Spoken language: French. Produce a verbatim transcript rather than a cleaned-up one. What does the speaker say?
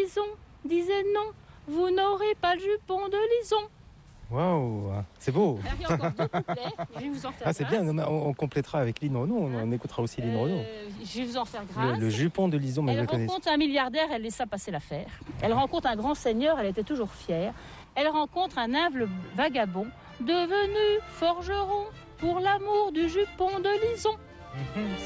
Lison disait non, vous n'aurez pas le jupon de Lison. Waouh, c'est beau. Alors, il y a encore deux couplets, je vais vous en faire Ah, c'est grâce. bien, on, on complétera avec Lynn Renaud, on, on écoutera aussi Lynn Renaud. Euh, je vais vous en faire Le, grâce. le jupon de Lison, mais je Elle le connais. rencontre un milliardaire, elle laissa passer l'affaire. Elle rencontre un grand seigneur, elle était toujours fière. Elle rencontre un humble vagabond, devenu forgeron pour l'amour du jupon de Lison.